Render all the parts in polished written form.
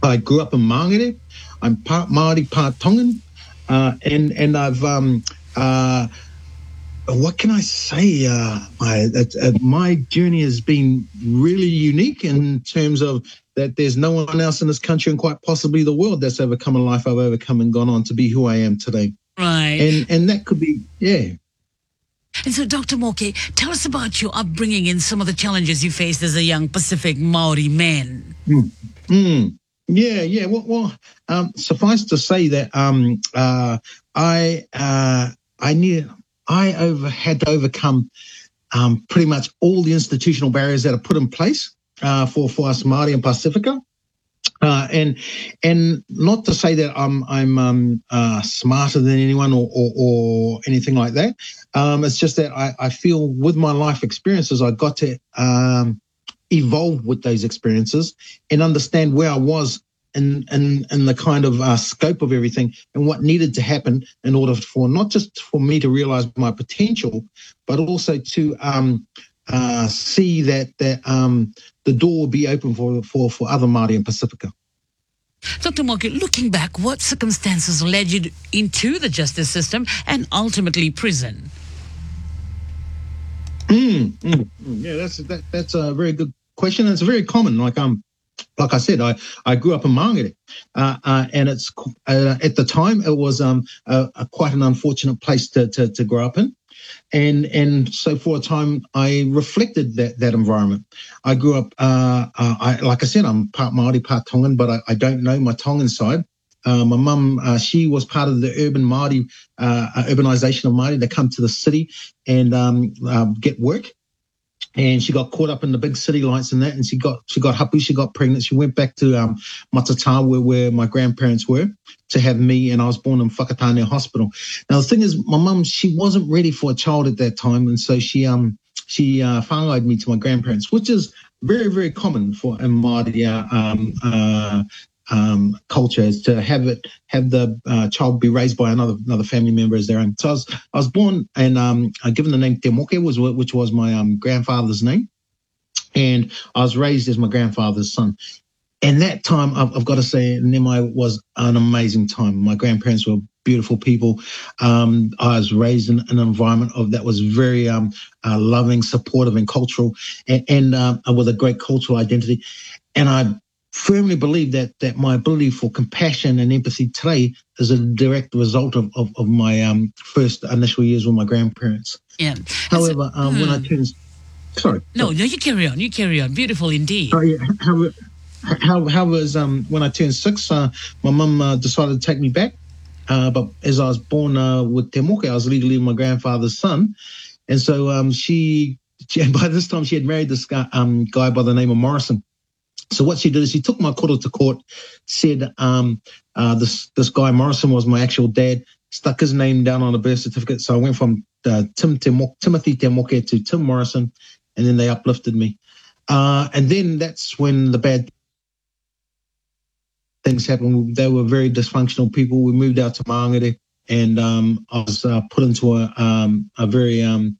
I grew up in Māngere. I'm part Māori, part Tongan, and I've what can I say? My journey has been really unique in terms of that there's no one else in this country and quite possibly the world that's overcome a life I've overcome and gone on to be who I am today. Right. And that could be, yeah. And so, Dr. Moke, tell us about your upbringing and some of the challenges you faced as a young Pacific Maori man. Yeah. Well, suffice to say that I had to overcome pretty much all the institutional barriers that are put in place for us Māori and Pacifica. And not to say that I'm smarter than anyone or anything like that. It's just that I feel with my life experiences, I got to evolve with those experiences and understand where I was in the kind of scope of everything and what needed to happen in order for not just for me to realize my potential, but also to see that the door will be open for other Māori and Pacifica. Dr. Moke, looking back, what circumstances led you into the justice system and ultimately prison? Yeah, that's a very good question. It's very common. Like I said, I grew up in Māngere, and it's at the time it was quite an unfortunate place to grow up in. And so for a time, I reflected that environment. I grew up, like I said, I'm part Māori, part Tongan, but I don't know my Tongan side. My mum, she was part of the urban Māori, urbanization of Māori. They come to the city and get work. And she got caught up in the big city lights and that, and she got hapu, she got pregnant. She went back to Matata, where my grandparents were, to have me, and I was born in Whakatane Hospital. Now the thing is, my mum, she wasn't ready for a child at that time, and so she whāngai me to my grandparents, which is very, very common for in Māori culture, is to have the child be raised by another family member as their own. So I was born and given the name Te Moke, which was my grandfather's name, and I was raised as my grandfather's son. And that time, I've got to say, Nemai was an amazing time. My grandparents were beautiful people. I was raised in an environment that was very loving, supportive, and cultural, and with a great cultural identity. And I firmly believe that my ability for compassion and empathy today is a direct result of my first initial years with my grandparents. Yeah. However, when I turned... Sorry. No, you carry on. You carry on. Beautiful indeed. Oh, yeah. How was when I turned 6, my mum decided to take me back. But as I was born with Te Moke, I was legally my grandfather's son. And so she by this time, she had married this guy by the name of Morrison. So what she did is she took my koro to court, said this guy Morrison was my actual dad, stuck his name down on a birth certificate. So I went from Timothy Te Moke to Tim Morrison, and then they uplifted me. And then that's when the bad things happened. They were very dysfunctional people. We moved out to Māngere, and I was put into a very,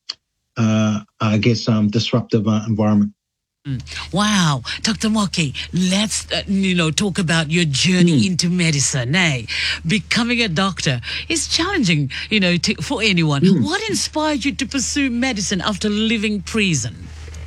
disruptive environment. Wow, Dr. Moke, let's talk about your journey into medicine. Becoming a doctor is challenging, for anyone. What inspired you to pursue medicine after leaving prison?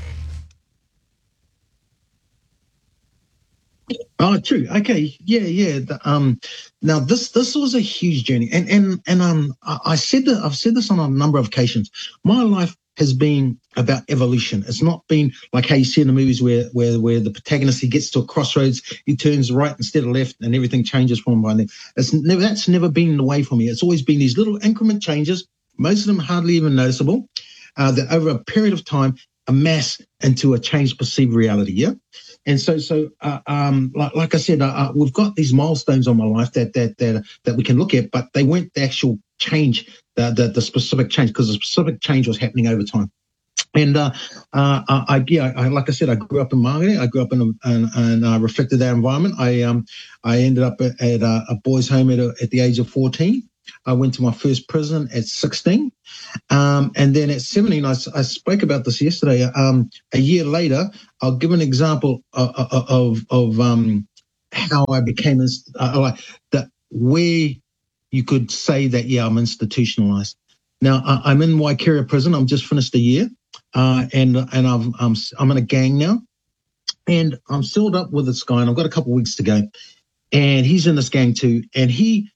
Oh, true. Okay, yeah. Now this was a huge journey, and I've said this on a number of occasions. My life has been about evolution. It's not been like how you see in the movies where the protagonist, he gets to a crossroads, he turns right instead of left, and everything changes from by then. That's never been the way for me. It's always been these little increment changes, most of them hardly even noticeable, that over a period of time amass into a changed perceived reality. Yeah. And so, like I said, we've got these milestones on my life that we can look at, but they weren't the actual change, the specific change, because the specific change was happening over time. And like I said, I grew up in Māngere. I grew up and I reflected that environment. I ended up at a boys' home at the age of 14. I went to my first prison at 16. And then at 17, I spoke about this yesterday. A year later, I'll give an example of how I became that where you could say that, yeah, I'm institutionalized. Now I'm in Waikaria prison. I'm just finished a year, and I'm in a gang now, and I'm sealed up with this guy, and I've got a couple of weeks to go, and he's in this gang too, and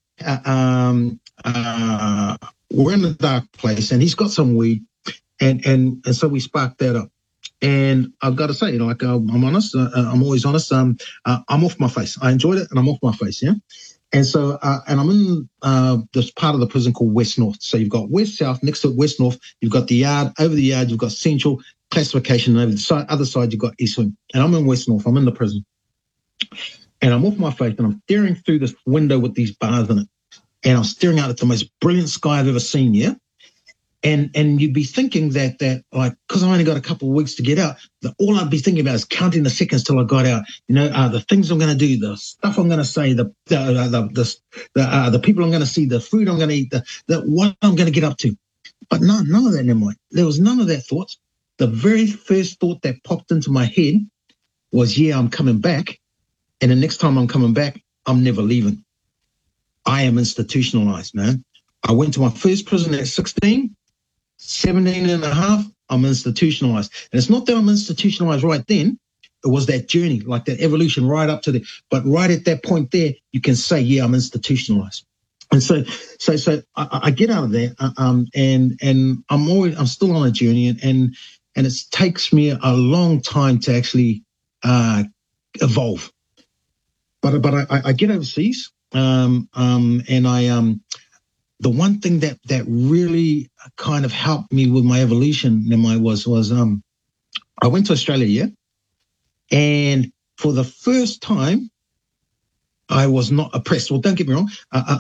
we're in a dark place, and he's got some weed, and so we sparked that up. And I've got to say, I'm honest. I'm always honest. I'm off my face. I enjoyed it, and I'm off my face. Yeah. And so, and I'm in this part of the prison called West North. So you've got West South, next to West North, you've got the yard. Over the yard, you've got Central classification, and over the other side, you've got East Wing. And I'm in West North. I'm in the prison, and I'm off my face, and I'm staring through this window with these bars in it, and I'm staring out at the most brilliant sky I've ever seen. Yeah. And you'd be thinking that because I only got a couple of weeks to get out, that all I'd be thinking about is counting the seconds till I got out. The things I'm going to do, the stuff I'm going to say, the people I'm going to see, the food I'm going to eat, the what I'm going to get up to. But none of that in my mind. There was none of that thoughts. The very first thought that popped into my head was, yeah, I'm coming back. And the next time I'm coming back, I'm never leaving. I am institutionalized, man. I went to my first prison at 16. 17 and a half, I'm institutionalized. And it's not that I'm institutionalized right then. It was that journey, like that evolution right up to but right at that point there, you can say, yeah, I'm institutionalized. And so I get out of there, and I'm still on a journey, and it takes me a long time to actually evolve. But I get overseas, and the one thing that really kind of helped me with my evolution was I went to Australia, yeah, and for the first time, I was not oppressed. Well, don't get me wrong.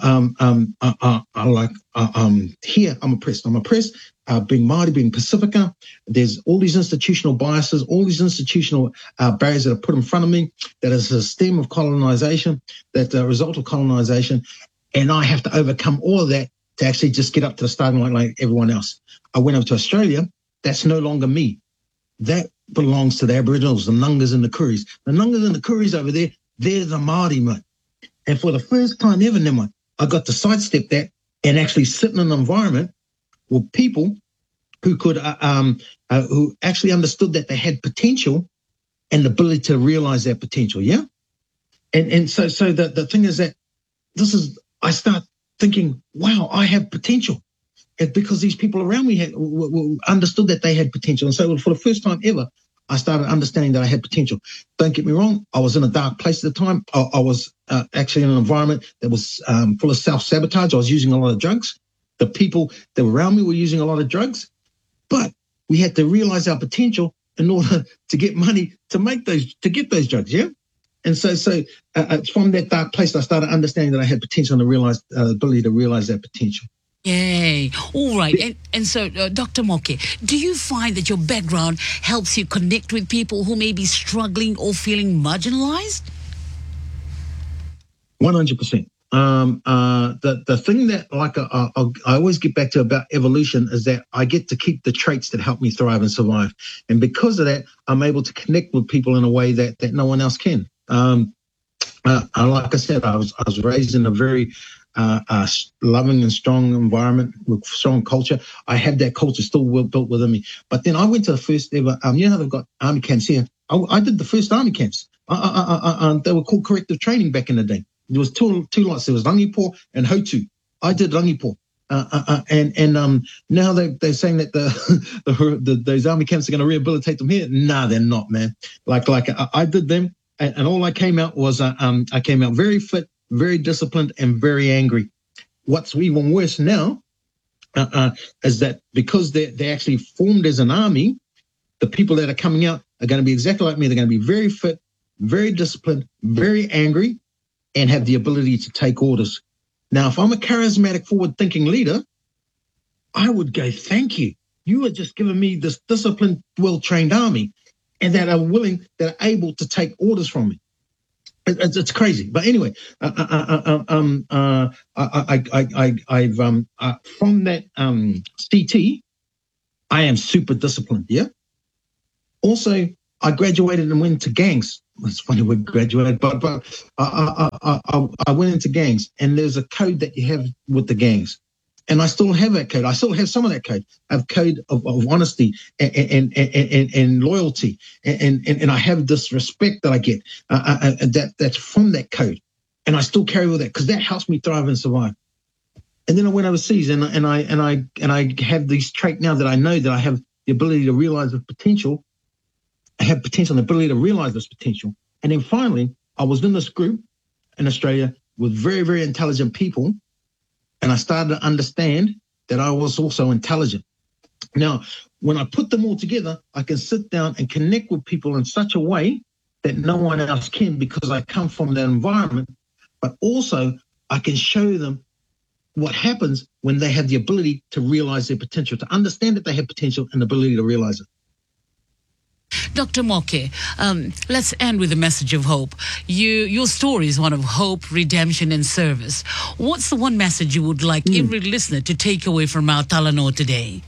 Here I'm oppressed. I'm oppressed. Being Māori, being Pacifica, there's all these institutional biases, all these institutional barriers that are put in front of me. That is a stem of colonization. That's a result of colonization. And I have to overcome all of that to actually just get up to the starting line like everyone else. I went over to Australia. That's no longer me. That belongs to the Aboriginals, the Nungas and the Kuris. The Nungas and the Kuris over there, they're the Māori, mate. And for the first time ever, I got to sidestep that and actually sit in an environment with people who could, who actually understood that they had potential and the ability to realize their potential, yeah? And so the thing is that I start thinking, wow, I have potential. And because these people around me understood that they had potential. And so for the first time ever, I started understanding that I had potential. Don't get me wrong. I was in a dark place at the time. I was actually in an environment that was full of self-sabotage. I was using a lot of drugs. The people that were around me were using a lot of drugs. But we had to realize our potential in order to get money to get those drugs, yeah? And so from that dark place, I started understanding that I had potential and realized ability to realize that potential. Yay. All right. And so, Dr. Moke, do you find that your background helps you connect with people who may be struggling or feeling marginalized? 100%. The thing that I always get back to about evolution is that I get to keep the traits that help me thrive and survive. And because of that, I'm able to connect with people in a way that no one else can. Like I said, I was raised in a very loving and strong environment with strong culture. I have that culture still built within me. But then I went to the first ever, you know how they've got army camps here? I did the first army camps. They were called corrective training back in the day. There was two lots. There was Rangipo and Hotu. I did Rangipo. And now they're saying that those army camps are going to rehabilitate them here. Nah, they're not, man. Like I did them, and all I came out was I came out very fit, very disciplined, and very angry. What's even worse now is that because they actually formed as an army, the people that are coming out are going to be exactly like me. They're going to be very fit, very disciplined, very angry, and have the ability to take orders. Now, if I'm a charismatic, forward-thinking leader, I would go, thank you. You are just giving me this disciplined, well-trained army, and that are willing, that are able to take orders from me. It's crazy. But anyway, I've from that CT, I am super disciplined, yeah? Also, I graduated and went to gangs. it's funny we graduated, but I went into gangs, and there's a code that you have with the gangs. And I still have that code. I still have some of that code. I have code of honesty and loyalty, and I have this respect that I get that's from that code, and I still carry with that because that helps me thrive and survive. And then I went overseas, and I have these traits now that I know that I have the ability to realize the potential. I have potential and the ability to realize this potential. And then finally, I was in this group in Australia with very, very intelligent people. And I started to understand that I was also intelligent. Now, when I put them all together, I can sit down and connect with people in such a way that no one else can because I come from that environment. But also, I can show them what happens when they have the ability to realize their potential, to understand that they have potential and the ability to realize it. Dr. Moke, let's end with a message of hope. Your story is one of hope, redemption, and service. What's the one message you would like every listener to take away from our Talanoa today?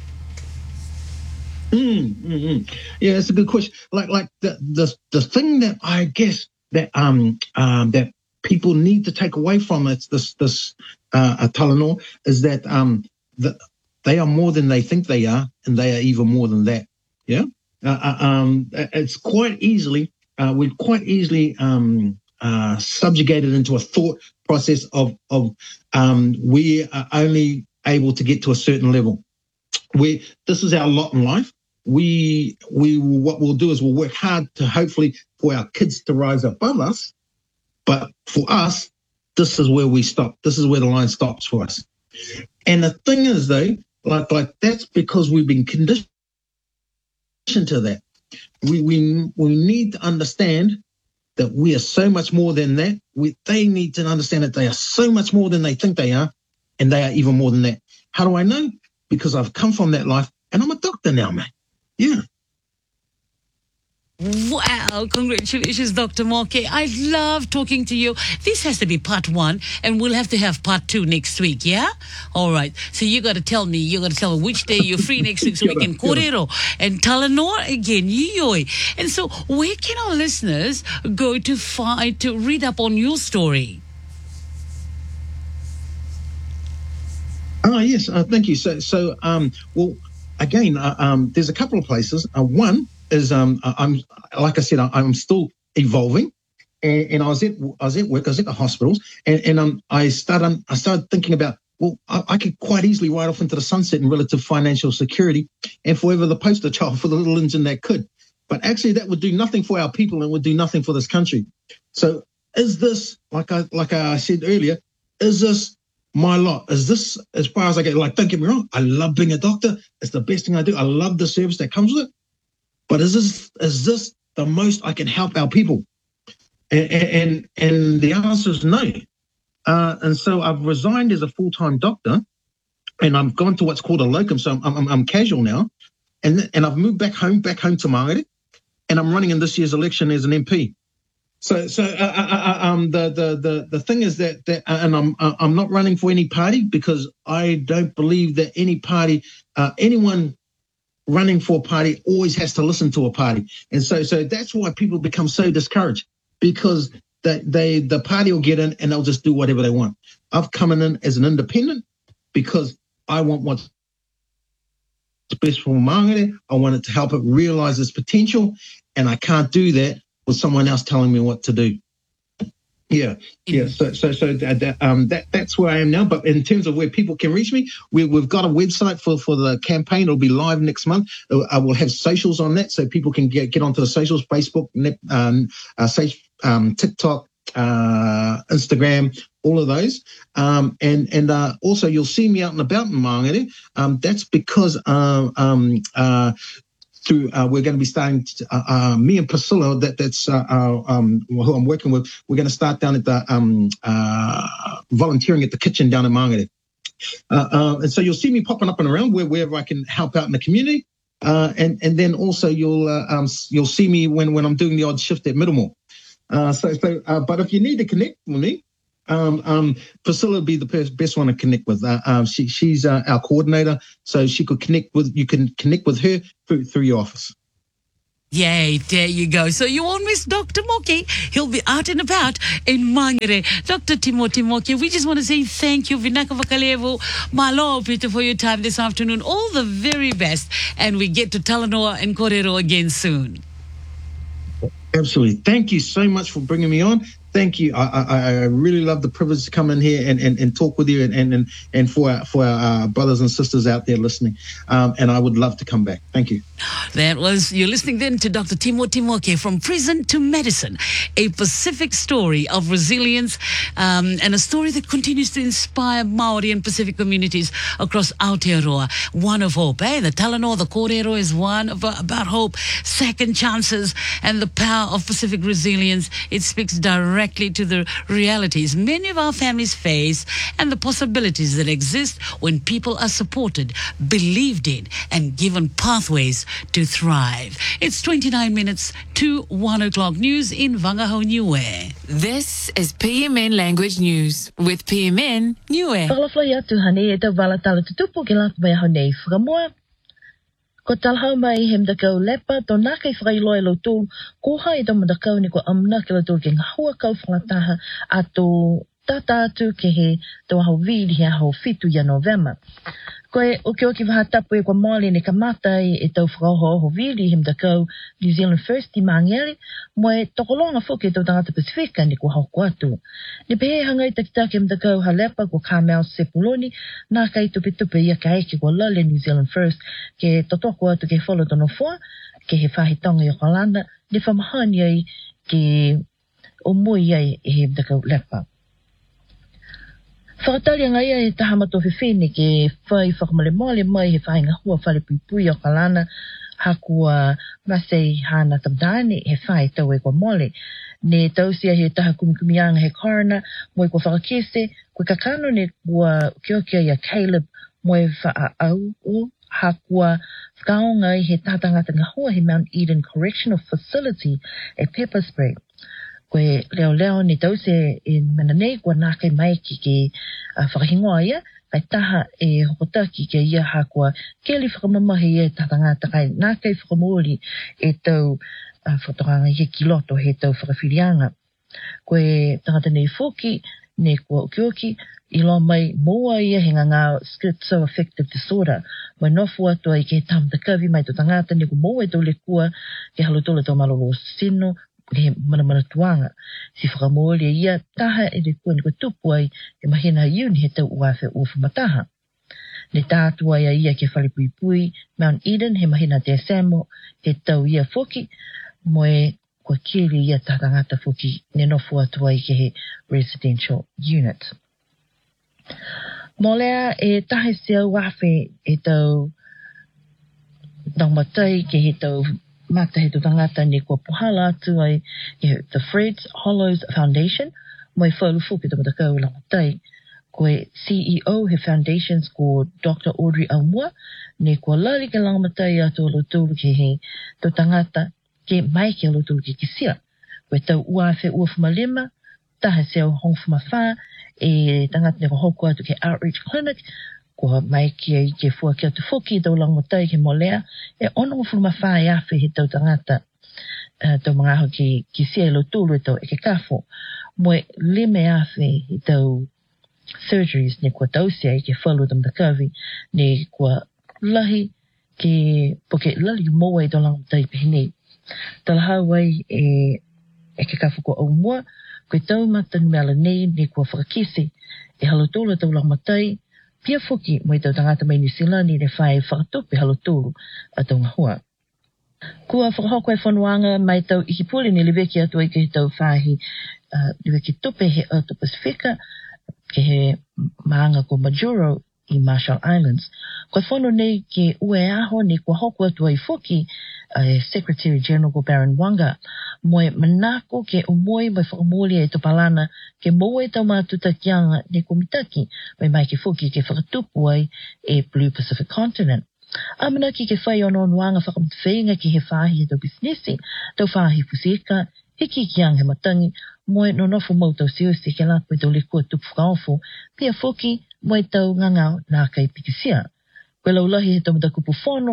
Yeah, that's a good question. Like the thing that I guess that that people need to take away from it, this Talanoa, is that they are more than they think they are, and they are even more than that. Yeah. It's quite easily, we're quite easily subjugated into a thought process of we are only able to get to a certain level. This is our lot in life. What we'll do is we'll work hard to hopefully for our kids to rise above us, but for us, this is where we stop. This is where the line stops for us. And the thing is, though, like that's because we've been conditioned to that. We need to understand that we are so much more than that. They need to understand that they are so much more than they think they are, and they are even more than that. How do I know? Because I've come from that life, and I'm a doctor now, man. Yeah. Wow, congratulations, Dr. Moke. I love talking to you. This has to be part 1, and we'll have to have part 2 next week, yeah? All right. So you got to tell me which day you're free next week so we can korero and Talanoa again, yoi. And so where can our listeners go to read up on your story? Yes, thank you. So well, again, there's a couple of places. One is I'm like I said, I'm still evolving, and I was at work, I was at the hospitals, and I started thinking about, well, I could quite easily ride off into the sunset in relative financial security, and forever the poster child for the little engine that could. But actually, that would do nothing for our people and would do nothing for this country. So, is this like I said earlier? Is this my lot? Is this as far as I get? Like, don't get me wrong, I love being a doctor. It's the best thing I do. I love the service that comes with it. But is this the most I can help our people? And the answer is no. And so I've resigned as a full-time doctor, and I've gone to what's called a locum. So I'm casual now, and I've moved back home to Māngere, and I'm running in this year's election as an MP. So the thing is that and I'm not running for any party because I don't believe that any party, anyone running for a party always has to listen to a party. And so that's why people become so discouraged, because the party will get in and they'll just do whatever they want. I've come in as an independent because I want what's best for Māngere. I wanted to help it realize its potential, and I can't do that with someone else telling me what to do. Yeah. So that's where I am now. But in terms of where people can reach me, we've got a website for the campaign. It'll be live next month. I will have socials on that, so people can get onto the socials: Facebook, TikTok, Instagram, all of those. And also you'll see me out and about in Māngere. That's because we're going to be starting. Me and Priscilla, that's who I'm working with. We're going to start down at the volunteering at the kitchen down in Māngere. And so you'll see me popping up and around wherever I can help out in the community. And then also you'll see me when I'm doing the odd shift at Middlemore. But if you need to connect with me, Priscilla would be the best one to connect with. She's our coordinator, so you can connect with her through your office. Yay, there you go. So you won't miss Dr. Moki. He'll be out and about in Mangere. Dr. Timothy Moki, we just want to say thank you, Vinaka Vakalevu, Malo Peter, for your time this afternoon. All the very best. And we get to Talanoa and Korero again soon. Absolutely. Thank you so much for bringing me on. Thank you. I really love the privilege to come in here and talk with you and for our brothers and sisters out there listening. And I would love to come back. Thank you. You're listening then to Dr. Timothy Moki, From Prison to Medicine, a Pacific story of resilience and a story that continues to inspire Maori and Pacific communities across Aotearoa. One of hope, eh? The Talanoa, the Korero is one about hope, second chances, and the power of Pacific resilience. It speaks directly to the realities many of our families face and the possibilities that exist when people are supported, believed in, and given pathways to thrive. It's 29 minutes to 1 o'clock news in Whangaho Niue. This is PMN Language News with PMN Niue. Whakalawhai atu hane e tau wala tala tutupu ke latu mai honei whakamoa. Ko talhau mai he mdakau lepa, to nā kei whakailoa e lautul, ko hai tau mdakau ni ko amna ke lautul ke ngahua kau whangataha a tō tata atu ke he tō hau vīri he hau fitu ya November. Koe oki waha tapu e kwa Māori ne kamatai e tau whakaoho ho vīri he mdakau New Zealand First i Māngere, mo e tokolonga whuke e tau tangata Pasifika ni ko hau kuatu. Ni pehe hangai takitake mdakau ha lepa ko Carmel Sepuloni, nā kai tupe ia ka eke ko lale New Zealand First, ke totoko atu ke wholo tono fua, ke he whahitonga i Okalanda, ne whamahani ai ke o mui ai e he mdakau lepa. Whakatari ngai e tahamato whiwhine ke whai whakamale mai he whainga hua whare pui o Kalana hakua Masei Hana Tamdani he whai tau e kwa mole. Ne tausia he taha kumianga he coroner mo e kwa whakakese kwa kakano ne kua kiokia ia Caleb mo e whaau o hakua whakaonga he tatangata ngahua he Mount Eden Correctional Facility e pepper spray. Koe leo ni tause e mananei kua nākai mai ki ke whakahingoa ia, kai taha e hokotaki ke ia hakua ke li whakamamahi e tatangata kai nākai whakamori e tau whakatokanga i ki loto he tau whakawhirianga. Koe tangata nei whoki, ne kua okioki, i lo mai moa ia he ngā schizoaffective disorder, mai nofu atua i ke tamtakavi mai to tangata ne ku moa e tau le kua ke halotola tau malolo sino, he mana tuanga. Si whakamōre ia taha e re kua ni ko tupu ai e mahina iuni he tau uawhe uwhamataha. Ne tātua ia ke wharipui Mount Eden he mahina te Samo he tau ia whoki mo e kua kiri ia tātangata whoki ne nofu atua i ke he residential unit. Mō lea e tahe sea uawhe e tau naumatai ke he tau mata he tangata ni kua puhala atu ai the Fred Hollows Foundation, mai whaurufu ki tamata kau langatai. Koe CEO he foundations ko Dr. Audrey Aumua, ne kua lari ke langamatai atu o lutulu ke he tau tangata ke mai ke lutulu ke kisia. Koe tau uawhe uawhumalima, taha seo hongwhamawha, e tangata ne ko hoku atu ke Outreach Clinic, kua mai ki ke fua ki atu whoki tau langmatai ke molea, e ono whulma whae awhi he tau tangata tau mga aho ki sia ilo tūlu e tau e ke kafo. Moe lime awhi he tau surgeries ne kua tausia i ke whalu tam takawi, ne kua lahi ke poke lali moa i tau langmatai pehine. Talahau ai e ke kafo ko au mua, koe tau matan mea nei ne kua whakakise e halotūlu tau langmatai, pia whuki mo i tau tangata mai New Zealand i re whae whakatupi halotūru a tau ngahua. Kua whakahoko e whanuanga mai tau ikipuli ni liweki atua i ke tau whahi liweki tupe he Alto Pasifika ke he maanga ko Majuro i Marshall Islands. Kua whanu nei ke ue aho ni kua hoko atua i whuki Secretary General ko Baron Wanga mo e manako ke umoi mai whakamoli e topalana ke moe tau mātuta kianga ne komitaki mai ke whuki ke whakatupu ai e Blue Pacific Continent. Amanaki ke whai ono nuanga whakamtawhenga ki he whahi e tau bisnesi, tau whahi pusika, hiki kiang he matangi, moe no nofu mau tau siusi ke lapu e tau lekua tupu whakaofu, pia whuki moe tau ngangau nā kai pikisia. Koe laulahi he tau matakupu whono,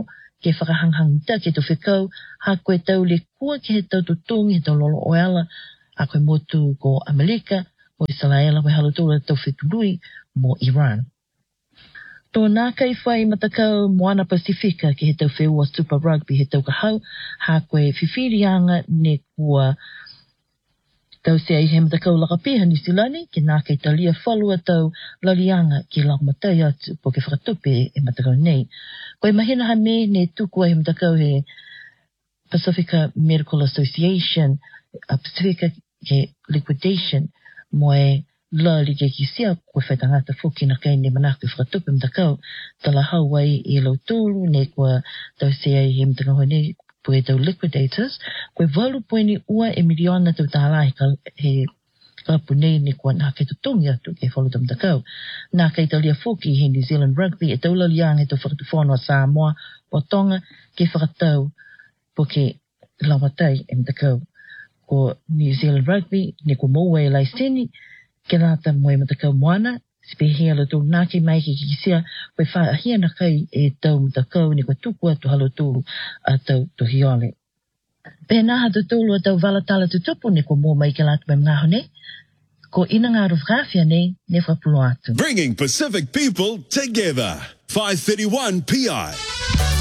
ke whakahanghang ta ke to whikau, ha koe tau le kua ke he tau tutungi he tau lolo oela, a koe motu ko Amerika, mo Israela, koe halutula tau whetului, mo Iran. Tō nā kai whai matakau Moana Pasifika ke he tau wheua Super Rugby he tau kahau, ha koe whiwhirianga ne kua tau se ai he matakau lakapiha New Zealani, ke nā kai talia whalua tau lalianga ki laumatai atu po ke whakatupe e matakau nei. Koe mahina ha me ne tukua he matakau he Pacifica Medical Association, Pacifica ke liquidation, moe la li ke kisia koe whaitangata whuki na kai ne manako whakatupe mtakau tala hawai e lau tūru ne kua tau se ai he mtakau hone poe tau liquidators koe walu poe ni ua e miliona tau tāla he kapu nei ne kua nā kei tutungi atu ke whalu tau mtakau nā kei tau lia whuki he New Zealand Rugby e tau la liang he tau whakatuwhanua Samoa o Tonga ke whakatau po ke laumatai e mtakau ko New Zealand Rugby ne kua moua e lai seni ke rata moe matakau moana, sipe hea lo tō nāke mai ke kisia, koe wha ahia na kai e tau matakau ni koe tuku atu halo tūru a tau tohiole. Pēnā hatu tūru a tau walatala tutupu ne ko mō mai ke rata mai mga hone, ko ina ngā rufgafia ne whapulo atu. Bringing Pacific people together. 531 PI.